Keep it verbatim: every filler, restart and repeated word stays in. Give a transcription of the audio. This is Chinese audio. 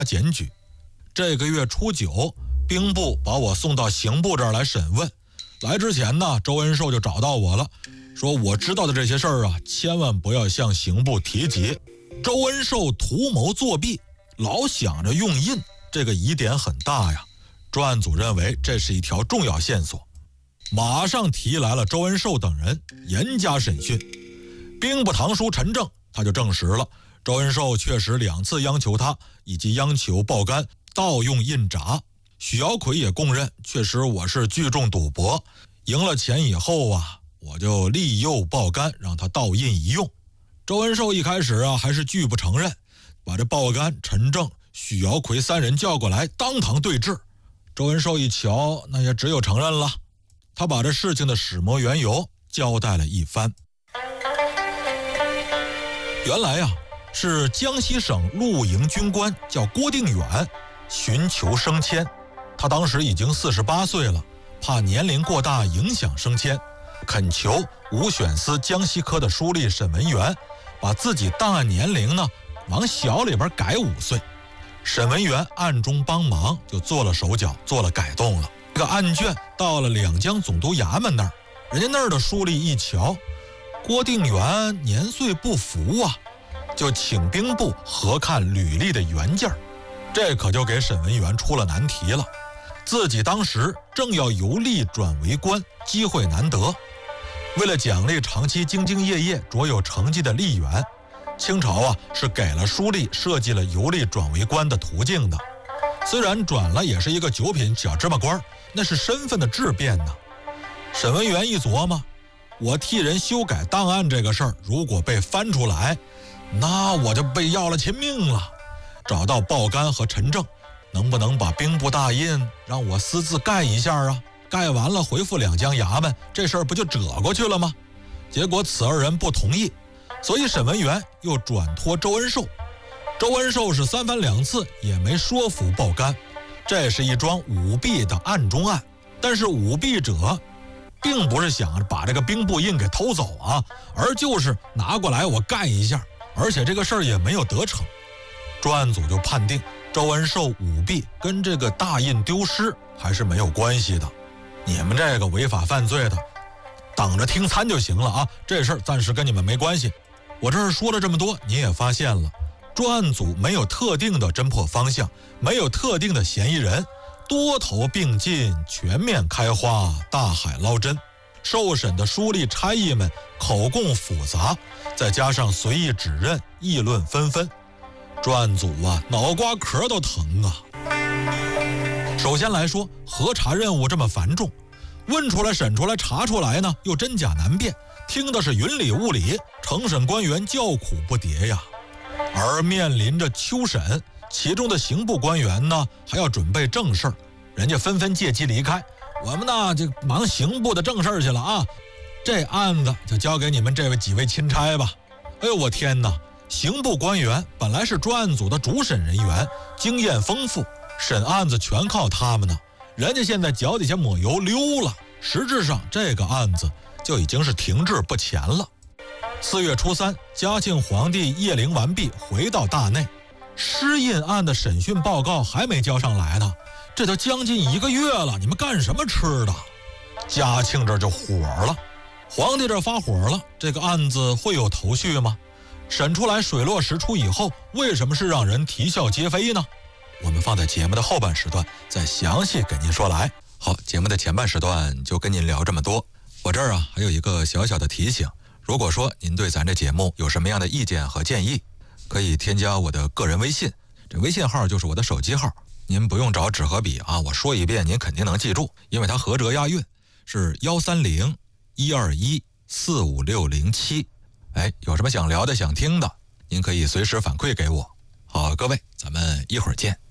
检举。这个月初九，兵部把我送到刑部这儿来审问。来之前呢，周恩寿就找到我了，说我知道的这些事儿啊，千万不要向刑部提及。周恩寿图谋作弊，老想着用印，这个疑点很大呀。专案组认为这是一条重要线索，马上提来了周恩寿等人，严加审讯。兵部堂书陈正他就证实了，周恩寿确实两次央求他，以及央求鲍干盗用印札。许尧奎也供认，确实我是聚众赌博，赢了钱以后啊，我就利诱鲍干让他盗印一用。周恩寿一开始啊还是拒不承认，把这鲍干、陈正、许尧奎三人叫过来当堂对质。周恩寿一瞧，那也只有承认了。他把这事情的始末缘由交代了一番。原来啊，是江西省陆营军官叫郭定远，寻求升迁。他当时已经四十八岁了，怕年龄过大影响升迁，恳求五选司江西科的书吏沈文元把自己档案年龄呢往小里边改五岁。沈文元暗中帮忙，就做了手脚，做了改动了。这个案卷到了两江总督衙门那儿，人家那儿的书吏一瞧，郭定元年岁不符啊，就请兵部核看履历的原件。这可就给沈文元出了难题了。自己当时正要由吏转为官，机会难得。为了奖励长期兢兢业业、卓有成绩的吏员，清朝啊是给了书吏设计了由吏转为官的途径的。虽然转了也是一个九品小芝麻官，那是身份的质变呢。沈文元一琢磨，我替人修改档案这个事儿，如果被翻出来，那我就被要了亲命了。找到鲍干和陈正，能不能把兵部大印让我私自盖一下啊？盖完了回复两江衙门，这事儿不就折过去了吗？结果此二人不同意，所以沈文元又转托周恩寿。周恩寿是三番两次也没说服鲍干。这是一桩舞弊的案中案，但是舞弊者并不是想把这个兵部印给偷走啊，而就是拿过来我盖一下，而且这个事儿也没有得逞。专案组就判定周恩寿舞弊跟这个大印丢失还是没有关系的，你们这个违法犯罪的等着听参就行了啊，这事儿暂时跟你们没关系。我这儿说了这么多，你也发现了，专案组没有特定的侦破方向，没有特定的嫌疑人，多头并进，全面开花，大海捞针。受审的书吏差役们口供复杂，再加上随意指认，议论纷纷，专案组啊脑瓜壳都疼啊。首先来说，核查任务这么繁重，问出来审出来查出来呢又真假难辨，听的是云里雾里，承审官员叫苦不迭呀。而面临着秋审，其中的刑部官员呢还要准备正事儿，人家纷纷借机离开，我们呢就忙刑部的正事儿去了啊，这案子就交给你们这位几位钦差吧。哎呦我天哪，刑部官员本来是专案组的主审人员，经验丰富，审案子全靠他们呢，人家现在脚底下抹油溜了，实质上这个案子就已经是停滞不前了。四月初三，嘉庆皇帝谒陵完毕，回到大内，失印案的审讯报告还没交上来呢，这都将近一个月了，你们干什么吃的？嘉庆这就火了，皇帝这发火了，这个案子会有头绪吗？审出来水落石出以后，为什么是让人啼笑皆非呢？我们放在节目的后半时段再详细给您说来。好，节目的前半时段就跟您聊这么多。我这儿啊还有一个小小的提醒，如果说您对咱这节目有什么样的意见和建议，可以添加我的个人微信，这微信号就是我的手机号，您不用找纸和笔啊，我说一遍您肯定能记住，因为它合辙押韵，是幺三零一二一四五六零七。哎，有什么想聊的想听的，您可以随时反馈给我。好，各位，咱们一会儿见。